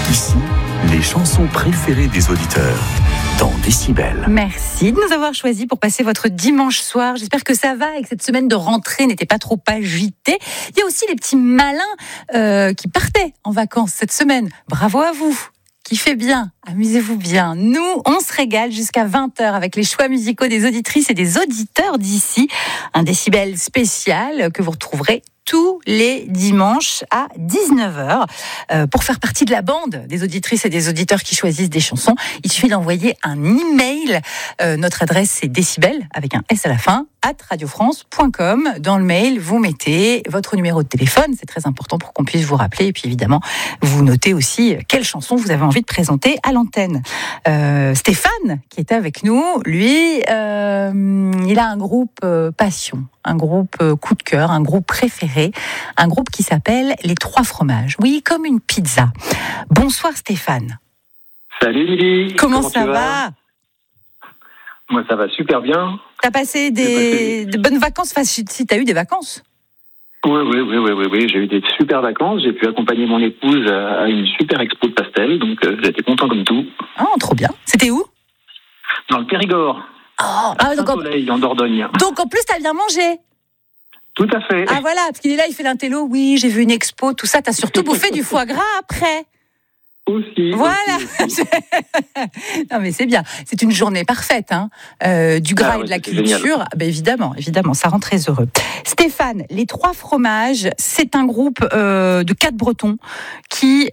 Ici, les chansons préférées des auditeurs dans Décibel. Merci de nous avoir choisis pour passer votre dimanche soir. J'espère que ça va et que cette semaine de rentrée n'était pas trop agitée. Il y a aussi les petits malins qui partaient en vacances cette semaine. Bravo à vous. Kiffez bien, amusez-vous bien. Nous, on se régale jusqu'à 20h avec les choix musicaux des auditrices et des auditeurs d'ici. Un Décibel spécial que vous retrouverez tous les dimanches à 19h. Pour faire partie de la bande des auditrices et des auditeurs qui choisissent des chansons, il suffit d'envoyer un email. Notre adresse, c'est décibel, avec un S à la fin, @radiofrance.com. Dans le mail, vous mettez votre numéro de téléphone, c'est très important pour qu'on puisse vous rappeler. Et puis évidemment, vous notez aussi quelle chanson vous avez envie de présenter à l'antenne. Stéphane, qui était avec nous, lui, il a un groupe passion, un groupe coup de cœur, un groupe préféré, un groupe qui s'appelle Les Trois Fromages. Oui, comme une pizza. Bonsoir Stéphane. Salut Lily. Comment ça va ? Moi ça va super bien. T'as passé de bonnes vacances, enfin, si t'as eu des vacances ? Oui, j'ai eu des super vacances. J'ai pu accompagner mon épouse à une super expo de pastel, donc j'étais content comme tout. Ah, trop bien. C'était où ? Dans le Périgord. À Saint-Soleil, en Dordogne. Donc en plus, t'as bien mangé ? Tout à fait. Ah voilà, parce qu'il est là, il fait l'intello. Oui, j'ai vu une expo, tout ça. T'as surtout bouffé du foie gras après. Aussi. Voilà. Aussi. Non mais c'est bien. C'est une journée parfaite, hein. Du gras et de la culture. Ben évidemment, ça rend très heureux. Stéphane, Les Trois Fromages, c'est un groupe de 4 Bretons qui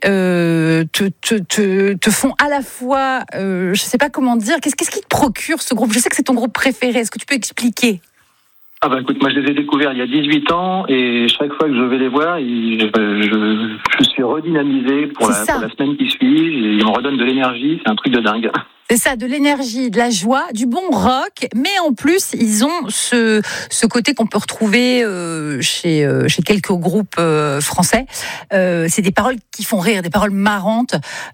te font à la fois, je sais pas comment dire. Qu'est-ce qui te procure ce groupe ? Je sais que c'est ton groupe préféré. Est-ce que tu peux expliquer ? Ah bah écoute, moi je les ai découverts il y a 18 ans et chaque fois que je vais les voir, je suis redynamisé pour la semaine qui suit. Ils me redonnent de l'énergie, c'est un truc de dingue. C'est ça, de l'énergie, de la joie, du bon rock, mais en plus, ils ont ce côté qu'on peut retrouver chez quelques groupes français. C'est des paroles qui font rire, des paroles marrantes.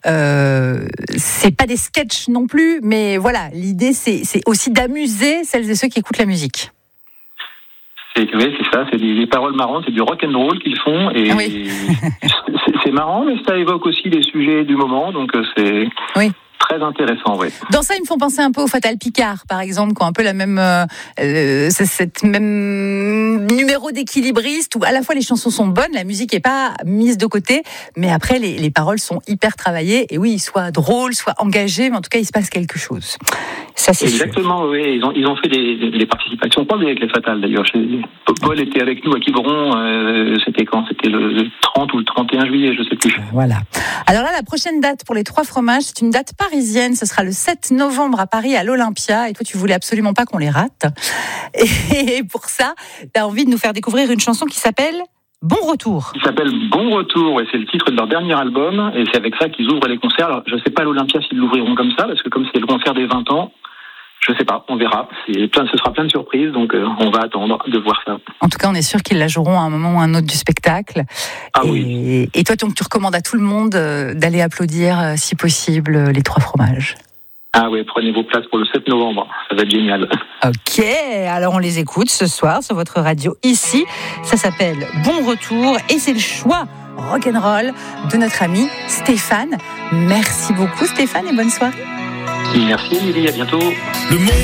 C'est pas des sketchs non plus, mais voilà, l'idée c'est aussi d'amuser celles et ceux qui écoutent la musique. C'est ça, c'est des paroles marrantes, c'est du rock and roll qu'ils font et c'est marrant, mais ça évoque aussi les sujets du moment, donc c'est très intéressant, oui. Dans ça, ils me font penser un peu au Fatal Picard, par exemple, qui ont un peu la même, cette même numéro d'équilibriste où à la fois les chansons sont bonnes, la musique est pas mise de côté, mais après les paroles sont hyper travaillées et oui, soit drôles, soit engagées, mais en tout cas il se passe quelque chose. Ça, c'est exactement, oui. Ils ont fait des participations, pas avec les Fatales d'ailleurs. Paul était avec nous à Quiberon, c'était quand ? C'était le 30 ou le 31 juillet, je sais plus. Voilà. Alors là, la prochaine date pour Les Trois Fromages, c'est une date parisienne. Ce sera le 7 novembre à Paris, à l'Olympia. Et toi, tu voulais absolument pas qu'on les rate. Et pour ça, tu as envie de nous faire découvrir une chanson qui s'appelle Bon Retour. Il s'appelle Bon Retour, et c'est le titre de leur dernier album, et c'est avec ça qu'ils ouvrent les concerts. Alors, je sais pas à l'Olympia s'ils l'ouvriront comme ça, parce que comme c'est le concert des 20 ans, je sais pas, on verra. Ce sera plein de surprises, donc on va attendre de voir ça. En tout cas, on est sûr qu'ils la joueront à un moment ou à un autre du spectacle. Ah oui. Et toi, donc, tu recommandes à tout le monde d'aller applaudir, si possible, Les Trois Fromages. Ah oui, prenez vos places pour le 7 novembre, ça va être génial. Ok, alors on les écoute ce soir sur votre radio ici. Ça s'appelle Bon Retour et c'est le choix rock'n'roll de notre ami Stéphane. Merci beaucoup Stéphane et bonne soirée. Merci Lily, à bientôt.